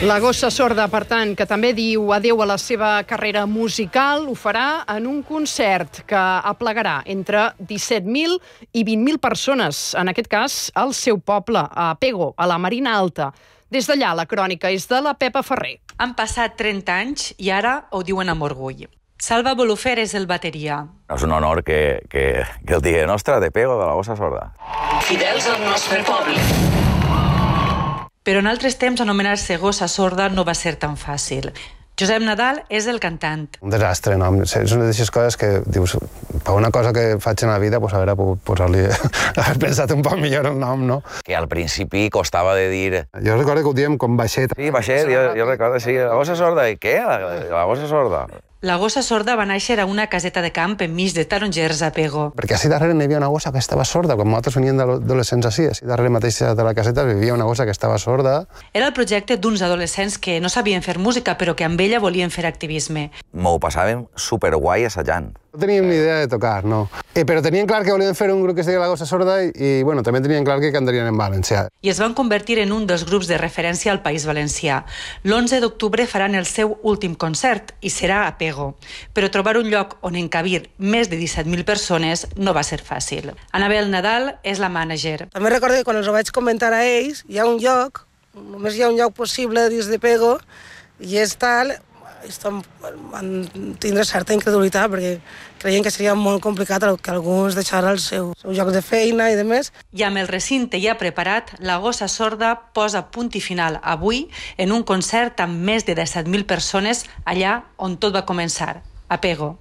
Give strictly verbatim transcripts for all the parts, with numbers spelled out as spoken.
La gossa sorda, per tant, que també diu adéu a la seva carrera musical, ho farà en un concert que aplegarà entre disset mil i vint mil persones, en aquest cas al seu poble, a Pego, a la Marina Alta. Des d'allà, la crònica és de la Pepa Ferrer. Han passat trenta anys i ara ho diuen amb orgull. Salva Bolufer és el bateria. És un honor que, que, que el digui nostre de Pego, de la gossa sorda. Fidels al nostre poble. Però en altres temps anomenar-se gossa sorda no va ser tan fàcil. Josep Nadal és el cantant. Un desastre, no? És una d'aquestes coses que dius, per una cosa que faig en la vida, pues haver pogut posar-li, haver pensat un poc millor el nom, no? Que al principi costava de dir... Jo recordo que ho diem com baixet. Sí, baixet, jo, jo recordo, sí, la gossa sorda. I què? La, la gossa sorda. La gossa sorda va néixer a una caseta de camp enmig de tarongers a Pego. Perquè així darrere n'hi havia una gossa que estava sorda. Quan nosaltres veníem d'adolescents així, així darrere mateixa de la caseta hi havia una gossa que estava sorda. Era el projecte d'uns adolescents que no sabien fer música, però que amb ella volien fer activisme. M'ho passàvem superguai assajant. No teníem ni idea de tocar, no. Eh, però tenien clar que volien fer un grup que es deia La Gossa Sorda i, i bueno, també tenien clar que cantarien en valencià. I es van convertir en un dels grups de referència al País Valencià. l'onze d'octubre faran el seu últim concert i serà a Pego. Però trobar un lloc on encabir més de disset mil persones no va ser fàcil. Anabel Nadal és la mànager. També recordo que quan els ho vaig comentar a ells, hi ha un lloc, només hi ha un lloc possible dins de Pego, i és tal... van tindre certa incredulitat perquè creien que seria molt complicat que algú es deixara el seu, seu lloc de feina i de més. I amb el recinte ja preparat, la gossa sorda posa punt i final avui en un concert amb més de disset mil persones allà on tot va començar, a Pego.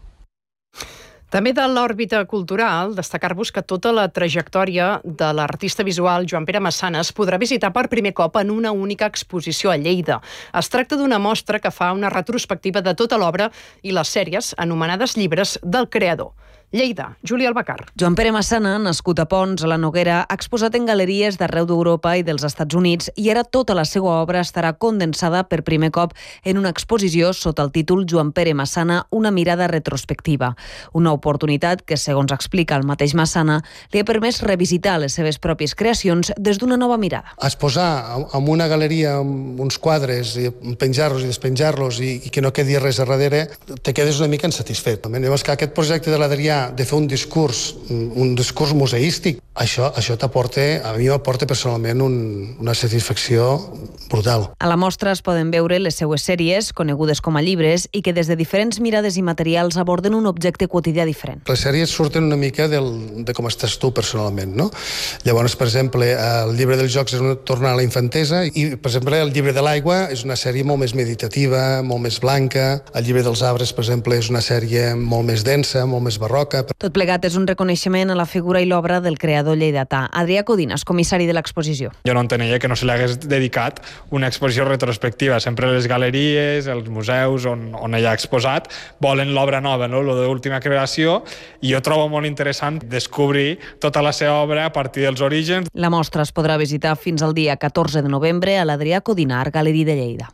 També de l'òrbita cultural, destacar-vos que tota la trajectòria de l'artista visual Joan Pere Massana es podrà visitar per primer cop en una única exposició a Lleida. Es tracta d'una mostra que fa una retrospectiva de tota l'obra i les sèries anomenades llibres del creador. Lleida, Júlia Albacar. Joan Pere Massana, nascut a Pons, a la Noguera, ha exposat en galeries d'arreu d'Europa i dels Estats Units i ara tota la seva obra estarà condensada per primer cop en una exposició sota el títol Joan Pere Massana, una mirada retrospectiva. Una oportunitat que, segons explica el mateix Massana, li ha permès revisitar les seves pròpies creacions des d'una nova mirada. Exposar en una galeria uns quadres, penjar-los i despenjar-los i, i que no quedi res a darrere, te quedes una mica insatisfet. Llavors que aquest projecte de l'Adrià de fer un discurs, un discurs museístic, això, això t'aporta, a mi m'aporta personalment un, una satisfacció brutal. A la mostra es poden veure les seues sèries, conegudes com a llibres, i que des de diferents mirades i materials aborden un objecte quotidià diferent. Les sèries surten una mica del, de com estàs tu personalment, no? Llavors, per exemple, el llibre dels jocs és una, tornar a la infantesa i, per exemple, el llibre de l'aigua és una sèrie molt més meditativa, molt més blanca. El llibre dels arbres, per exemple, és una sèrie molt més densa, molt més barroca. Tot plegat és un reconeixement a la figura i l'obra del creador lleidatà. Adrià Codines, comissari de l'exposició. Jo no entenia que no se li hagués dedicat una exposició retrospectiva. Sempre les galeries, els museus on, on ella ha exposat, volen l'obra nova, no? Lo d'última creació, i jo trobo molt interessant descobrir tota la seva obra a partir dels orígens. La mostra es podrà visitar fins al dia catorze de novembre a l'Adrià Codinar, Galeria de Lleida.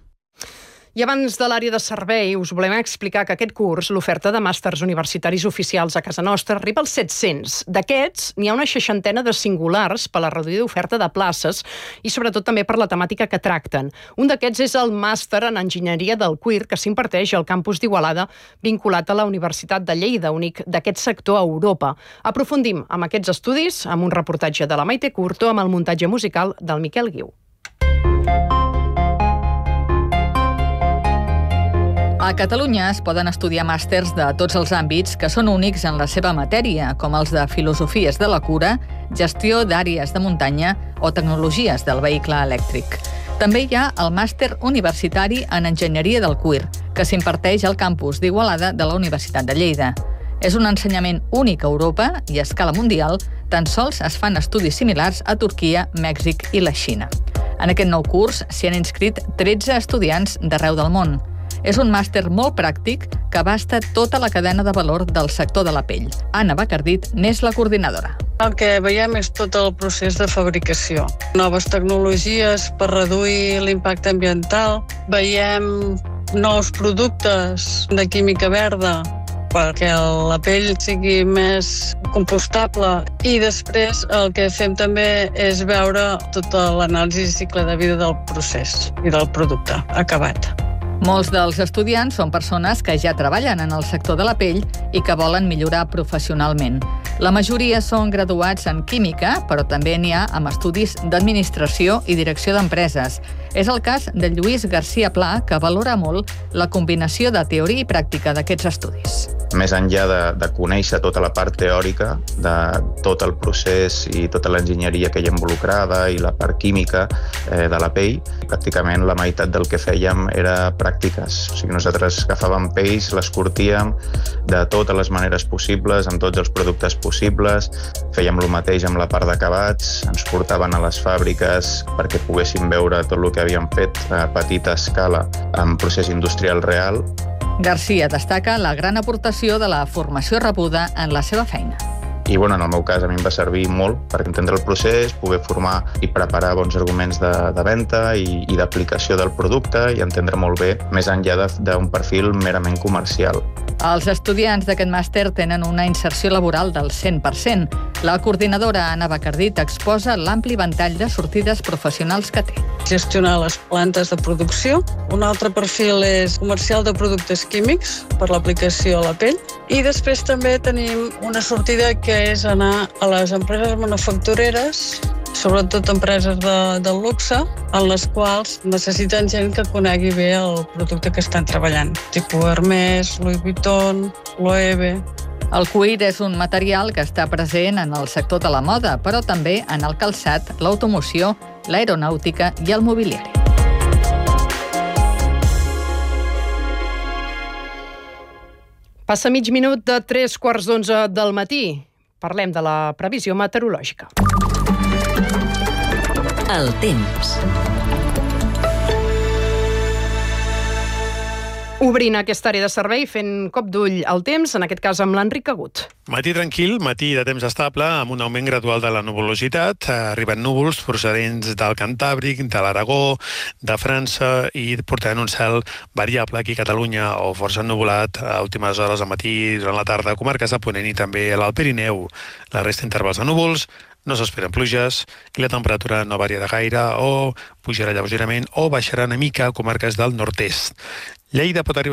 I abans de l'àrea de servei, us volem explicar que aquest curs, l'oferta de màsters universitaris oficials a casa nostra, arriba als set-cents. D'aquests, n'hi ha una seixantena de singulars per la reduïda oferta de places i sobretot també per la temàtica que tracten. Un d'aquests és el màster en enginyeria del cuir que s'imparteix al campus d'Igualada vinculat a la Universitat de Lleida, únic d'aquest sector a Europa. Aprofundim amb aquests estudis amb un reportatge de la Maite Curto amb el muntatge musical del Miquel Guiu. A Catalunya es poden estudiar màsters de tots els àmbits que són únics en la seva matèria, com els de filosofies de la cura, gestió d'àrees de muntanya o tecnologies del vehicle elèctric. També hi ha el màster universitari en enginyeria del cuir, que s'imparteix al campus d'Igualada de la Universitat de Lleida. És un ensenyament únic a Europa i a escala mundial, tan sols es fan estudis similars a Turquia, Mèxic i la Xina. En aquest nou curs s'hi han inscrit tretze estudiants d'arreu del món. És un màster molt pràctic que abasta tota la cadena de valor del sector de la pell. Anna Bacardit n'és la coordinadora. El que veiem és tot el procés de fabricació. Noves tecnologies per reduir l'impacte ambiental. Veiem nous productes de química verda perquè la pell sigui més compostable. I després el que fem també és veure tota l'anàlisi de cicle de vida del procés i del producte acabat. Molts dels estudiants són persones que ja treballen en el sector de la pell i que volen millorar professionalment. La majoria són graduats en química, però també n'hi ha amb estudis d'administració i direcció d'empreses. És el cas de Lluís García Pla, que valora molt la combinació de teoria i pràctica d'aquests estudis. Més enllà de, de conèixer tota la part teòrica de tot el procés i tota l'enginyeria que hi ha involucrada i la part química eh, de la pell, pràcticament la meitat del que fèiem era pràctiques. O sigui, nosaltres agafàvem pells, les curtíem de totes les maneres possibles, amb tots els productes possibles, fèiem el mateix amb la part d'acabats, ens portaven a les fàbriques perquè poguéssim veure tot el que havíem fet a petita escala en procés industrial real. García destaca la gran aportació de la formació rebuda en la seva feina. I bueno, en el meu cas a mi em va servir molt per entendre el procés, poder formar i preparar bons arguments de, de venda i, i d'aplicació del producte i entendre molt bé més enllà d'un perfil merament comercial. Els estudiants d'aquest màster tenen una inserció laboral del cent per cent. La coordinadora Anna Bacardit exposa l'ampli ventall de sortides professionals que té. Gestionar les plantes de producció. Un altre perfil és comercial de productes químics per l'aplicació a la pell. I després també tenim una sortida que és anar a les empreses manufactureres, sobretot empreses de, del luxe, en les quals necessiten gent que conegui bé el producte que estan treballant, tipus Hermès, Louis Vuitton, Loewe. El cuir és un material que està present en el sector de la moda, però també en el calçat, l'automoció, l'aeronàutica i el mobiliari. Passa mig minut de tres quarts d'onze del matí. Parlem de la previsió meteorològica. El temps. Obrint aquesta àrea de servei, fent cop d'ull al temps, en aquest cas amb l'Enric Agut. Matí tranquil, matí de temps estable, amb un augment gradual de la nuvolositat. Arriben núvols procedents del Cantàbric, de l'Aragó, de França, i portant un cel variable aquí a Catalunya o força ennuvolat a últimes hores del matí, durant la tarda, comarques de Ponent i també a l'Alt Pirineu. La resta intervals de núvols, no s'esperen pluges i la temperatura no variarà gaire o pujarà lleugerament o baixarà una mica a comarques del nord-est. Lleida pot arribar